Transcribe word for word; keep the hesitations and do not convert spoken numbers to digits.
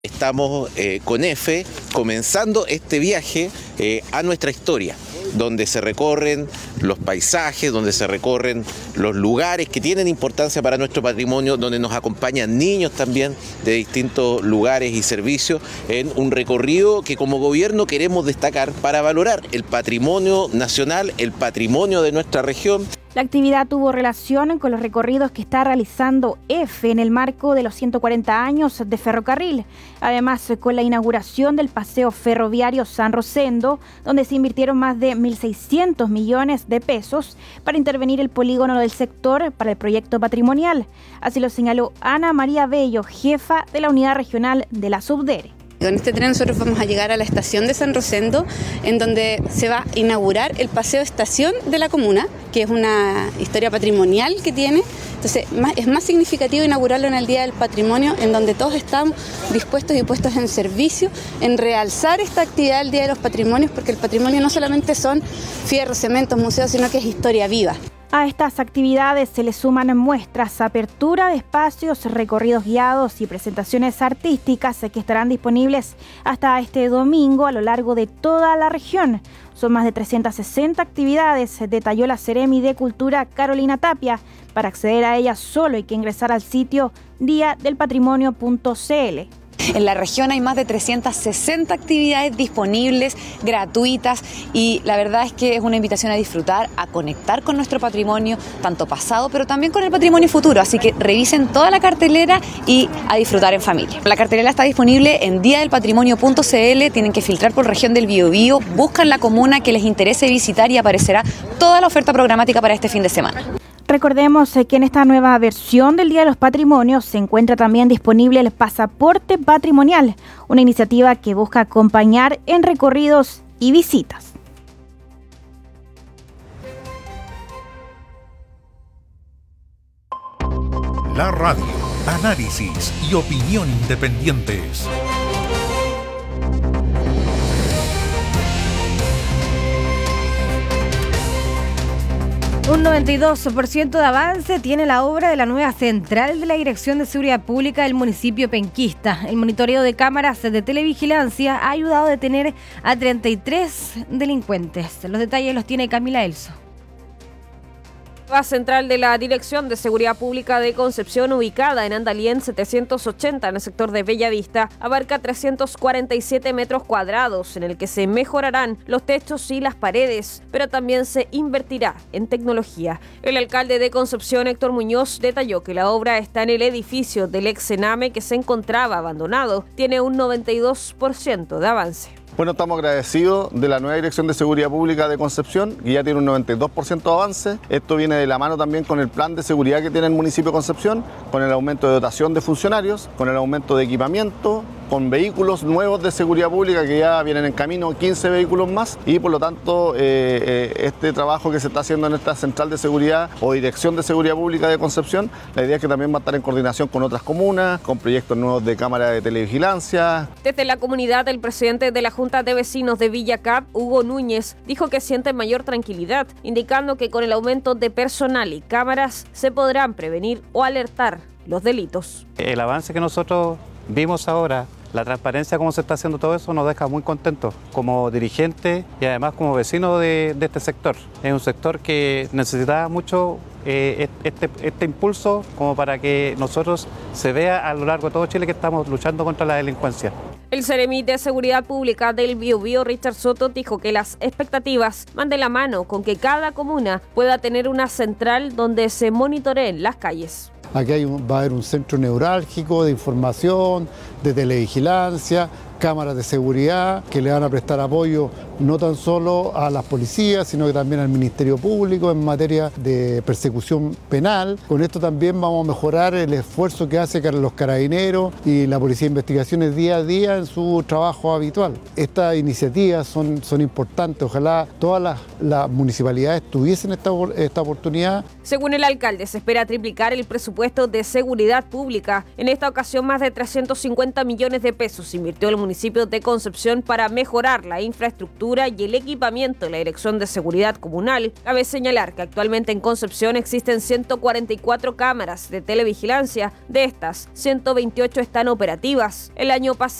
Estamos eh, con EFE comenzando este viaje eh, a nuestra historia, donde se recorren los paisajes, donde se recorren los lugares que tienen importancia para nuestro patrimonio, donde nos acompañan niños también de distintos lugares y servicios en un recorrido que como gobierno queremos destacar para valorar el patrimonio nacional, el patrimonio de nuestra región. La actividad tuvo relación con los recorridos que está realizando EFE en el marco de los ciento cuarenta años de ferrocarril. Además, con la inauguración del paseo ferroviario San Rosendo, donde se invirtieron más de mil seiscientos millones de pesos para intervenir el polígono del sector para el proyecto patrimonial. Así lo señaló Ana María Bello, jefa de la unidad regional de la Subdere. Con este tren nosotros vamos a llegar a la estación de San Rosendo, en donde se va a inaugurar el paseo estación de la comuna, que es una historia patrimonial que tiene. Entonces más, es más significativo inaugurarlo en el Día del Patrimonio, en donde todos estamos dispuestos y puestos en servicio, en realzar esta actividad del Día de los Patrimonios, porque el patrimonio no solamente son fierros, cementos, museos, sino que es historia viva. A estas actividades se le suman muestras, apertura de espacios, recorridos guiados y presentaciones artísticas que estarán disponibles hasta este domingo a lo largo de toda la región. Son más de trescientas sesenta actividades, detalló la Seremi de Cultura Carolina Tapia. Para acceder a ellas solo hay que ingresar al sitio día del patrimonio punto c l. En la región hay más de trescientas sesenta actividades disponibles, gratuitas, y la verdad es que es una invitación a disfrutar, a conectar con nuestro patrimonio, tanto pasado, pero también con el patrimonio futuro. Así que revisen toda la cartelera y a disfrutar en familia. La cartelera está disponible en día del patrimonio punto c l, tienen que filtrar por región del Biobío, buscan la comuna que les interese visitar y aparecerá toda la oferta programática para este fin de semana. Recordemos que en esta nueva versión del Día de los Patrimonios se encuentra también disponible el Pasaporte Patrimonial, una iniciativa que busca acompañar en recorridos y visitas. La radio, análisis y opinión independientes. Un noventa y dos por ciento de avance tiene la obra de la nueva central de la Dirección de Seguridad Pública del municipio penquista. El monitoreo de cámaras de televigilancia ha ayudado a detener a treinta y tres delincuentes. Los detalles los tiene Camila Elso. La central de la Dirección de Seguridad Pública de Concepción, ubicada en Andalien setecientos ochenta en el sector de Bellavista, abarca trescientos cuarenta y siete metros cuadrados, en el que se mejorarán los techos y las paredes, pero también se invertirá en tecnología. El alcalde de Concepción, Héctor Muñoz, detalló que la obra está en el edificio del ex Sename, que se encontraba abandonado. Tiene un noventa y dos por ciento de avance. Bueno, estamos agradecidos de la nueva Dirección de Seguridad Pública de Concepción, que ya tiene un noventa y dos por ciento de avance. Esto viene de la mano también con el plan de seguridad que tiene el municipio de Concepción, con el aumento de dotación de funcionarios, con el aumento de equipamiento, con vehículos nuevos de seguridad pública que ya vienen en camino, quince vehículos más, y por lo tanto eh, eh, este trabajo que se está haciendo en esta central de seguridad o Dirección de Seguridad Pública de Concepción, la idea es que también va a estar en coordinación con otras comunas, con proyectos nuevos de cámara de televigilancia. Desde la comunidad, el presidente de la Junta de Vecinos de Villa Cap, Hugo Núñez, dijo que siente mayor tranquilidad, indicando que con el aumento de personal y cámaras se podrán prevenir o alertar los delitos. El avance que nosotros vimos ahora, la transparencia, cómo se está haciendo todo eso, nos deja muy contentos como dirigentes y además como vecinos de, de este sector. Es un sector que necesita mucho eh, este, este impulso como para que nosotros se vea a lo largo de todo Chile que estamos luchando contra la delincuencia. El Seremi de Seguridad Pública del Biobío, Richard Soto, dijo que las expectativas van de la mano con que cada comuna pueda tener una central donde se monitoreen las calles. Aquí hay un, va a haber un centro neurálgico de información, de televigilancia, cámaras de seguridad que le van a prestar apoyo no tan solo a las policías, sino que también al Ministerio Público en materia de persecución penal. Con esto también vamos a mejorar el esfuerzo que hacen los carabineros y la Policía de Investigaciones día a día en su trabajo habitual. Estas iniciativas son, son importantes, ojalá todas las, las municipalidades tuviesen esta, esta oportunidad. Según el alcalde, se espera triplicar el presupuesto de seguridad pública. En esta ocasión, más de trescientos cincuenta millones de pesos invirtió el municipio de Concepción para mejorar la infraestructura infraestructura y el equipamiento de la Dirección de Seguridad Comunal. Cabe señalar que actualmente en Concepción existen ciento cuarenta y cuatro cámaras de televigilancia. De estas, ciento veintiocho están operativas. El año pasado